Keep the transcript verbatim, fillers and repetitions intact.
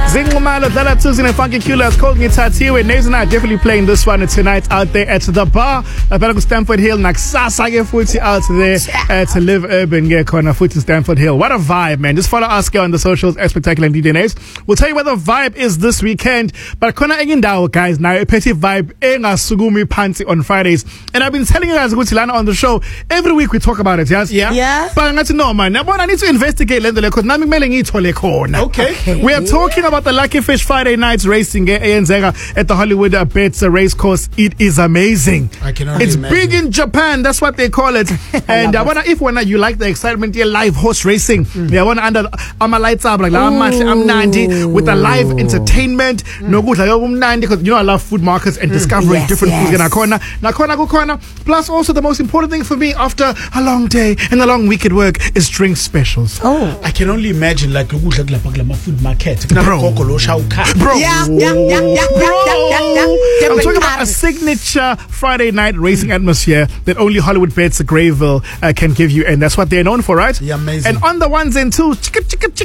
Zingumalo, Dala Tuesday and Funky Culas, Cold Nitatiwe. Names and I are definitely playing this one tonight out there at the bar. At Stamford Hill, Naksasa get footy out there uh, to live urban, get corner foot in Stamford Hill. What a vibe, man. Just follow us on the socials at Spectacular and D D N As. We'll tell you what the vibe is this weekend. But Kona Egindao, guys, now a petty vibe Enga Sugumi Panti on Fridays. And I've been telling you guys Lana on the show. Every week we talk about it, yes? Yeah. Yeah. But I got to know, man. Now, I need to investigate Lendole because Nami Melengi Tole Kona. Okay. We are talking about the Lucky Fish Friday nights racing at the Hollywood Bets race course. It is amazing. I can only It's imagine. big in Japan. That's what they call it. And I wonder if when you like the excitement, you live horse racing. Mm. Yeah, I want under I'm a lights up like I'm I'm Nandi with the live entertainment. No good like I'm Nandi because you know I love food markets and discovering yes, different yes. foods in our corner. Now corner go corner. Plus also the most important thing for me after a long day and a long week at work is drink specials. Oh, I can only imagine like food market. Bro. Bro. Yeah, yeah, yeah, yeah, yeah, yeah, yeah, yeah. I'm talking about a signature Friday night racing atmosphere that only Hollywood Bets Grayville uh, can give you, and that's what they're known for, right? Yeah, amazing. And on the ones and twos, chicka, chicka, chicka.